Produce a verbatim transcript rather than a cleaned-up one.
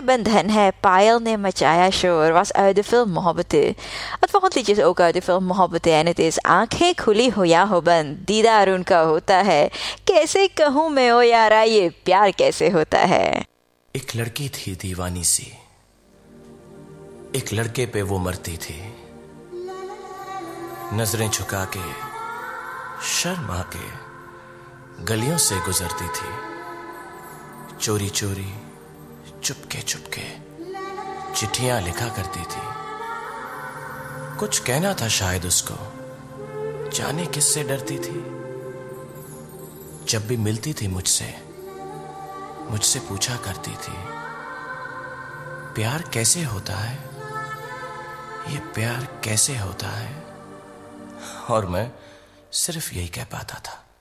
met banden है पायल ने मचाया शोर was uit de film Mohabbatein. Het volgende liedje is ook uit de film Mohabbatein en het is आंखें खुली हो या हो बंद दीदार उनका होता है कैसे कहूँ मैं ओ यारा ये प्यार कैसे होता है. एक लड़की थी दीवानी सी, एक लड़के पे वो मरती थी. नजरें झुका के शर्मा के गलियों से गुजरती थी. चोरी चोरी चुपके चुपके चिट्ठियां लिखा करती थी. कुछ कहना था शायद उसको, जाने किससे डरती थी. जब भी मिलती थी मुझसे मुझसे पूछा करती थी प्यार कैसे होता है, ये प्यार कैसे होता है. और मैं सिर्फ यही कह पाता था.